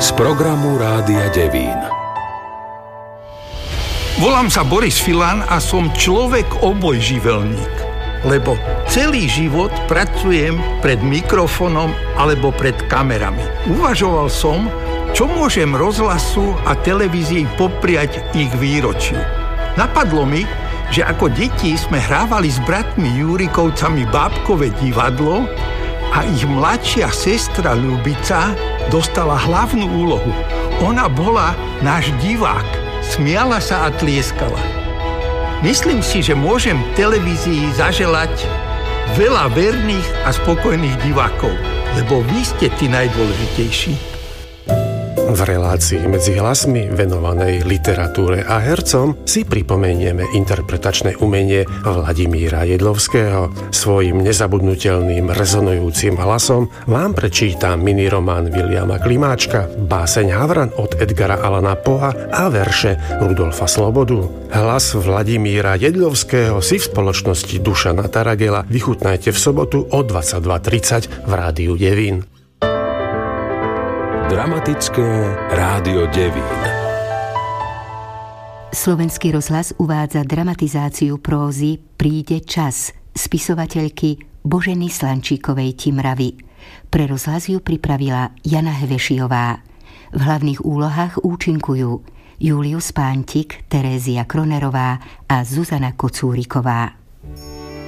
z programu Rádia Devín. Volám sa Boris Filan a som človek obojživelník, lebo celý život pracujem pred mikrofónom alebo pred kamerami. Uvažoval som, čo môžem rozhlasu a televízii popriať ich výročiu. Napadlo mi, že ako deti sme hrávali s bratmi Jurikovcami bábkové divadlo a ich mladšia sestra Ľubica dostala hlavnú úlohu. Ona bola náš divák, smiala sa a tlieskala. Myslím si, že môžem televízii zaželať veľa verných a spokojných divákov, lebo vy ste tí najdôležitejší. V relácii Medzi hlasmi venovanej literatúre a hercom si pripomenieme interpretačné umenie Vladimíra Jedlovského. Svojím nezabudnutelným rezonujúcim hlasom vám prečítam miniromán Viliama Klimáčka, báseň Havran od Edgara Allana Poea a verše Rudolfa Slobodu. Hlas Vladimíra Jedlovského si v spoločnosti Dušana Taragela vychutnajte v sobotu o 22:30 v Rádiu Devín. Dramatické Rádio Devín. Slovenský rozhlas uvádza dramatizáciu prózy Príde čas spisovateľky Boženy Slančíkovej Timravy. Pre rozhlas ju pripravila Jana Hevešiová. V hlavných úlohách účinkujú Julius Pántik, Terézia Kronerová a Zuzana Kocúriková.